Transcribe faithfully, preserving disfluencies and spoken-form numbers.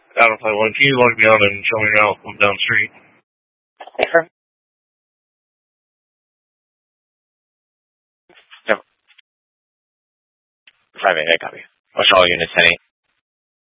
out of Highline. Can you log me on and show me around from down the street? Okay. Yep. five eight, I copy. What's all units, any?